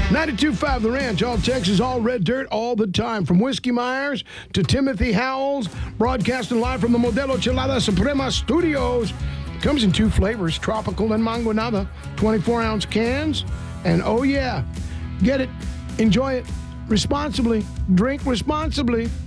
92.5 The Ranch, all Texas, all red dirt, all the time. From Whiskey Myers to Timothy Howells, broadcasting live from the Modelo Chelada Suprema Studios. Comes in two flavors, tropical and mangonada, 24-ounce cans. And oh yeah, get it, enjoy it responsibly, drink responsibly.